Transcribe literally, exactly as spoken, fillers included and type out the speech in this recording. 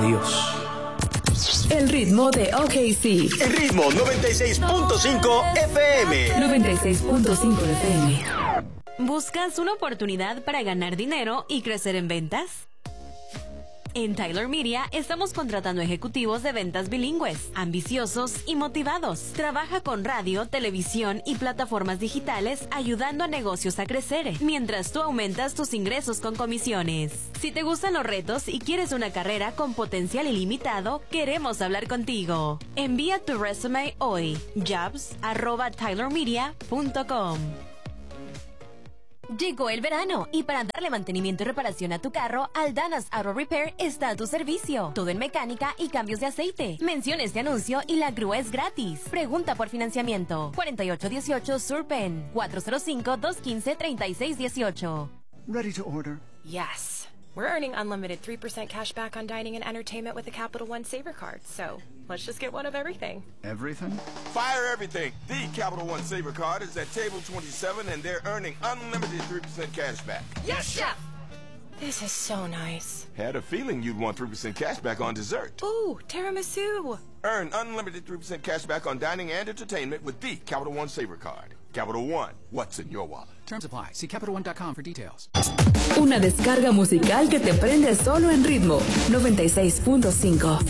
Adiós. El ritmo de O K C. El ritmo noventa y seis punto cinco F M. noventa y seis punto cinco F M. ¿Buscas una oportunidad para ganar dinero y crecer en ventas? En Tyler Media estamos contratando ejecutivos de ventas bilingües, ambiciosos y motivados. Trabaja con radio, televisión y plataformas digitales ayudando a negocios a crecer, mientras tú aumentas tus ingresos con comisiones. Si te gustan los retos y quieres una carrera con potencial ilimitado, queremos hablar contigo. Envía tu resume hoy. jobs arroba tyler media punto com. Llegó el verano y para darle mantenimiento y reparación a tu carro, Aldana's Auto Repair está a tu servicio. Todo en mecánica y cambios de aceite. Menciona este anuncio y la grúa es gratis. Pregunta por financiamiento. cuarenta y ocho dieciocho Sur Penn. cuatro cero cinco, dos uno cinco, tres seis uno ocho. Ready to order? Yes. We're earning unlimited three percent cash back on dining and entertainment with the Capital One Saver card. So let's just get one of everything. Everything? Fire everything. The Capital One Saver card is at table twenty-seven and they're earning unlimited three percent cash back. Yes, Chef! This is so nice. Had a feeling you'd want three percent cash back on dessert. Ooh, tiramisu. Earn unlimited three percent cash back on dining and entertainment with the Capital One Saver card. Capital One, what's in your wallet? Terms apply. See capital one dot com for details. Una descarga musical que te prende solo en ritmo noventa y seis punto cinco.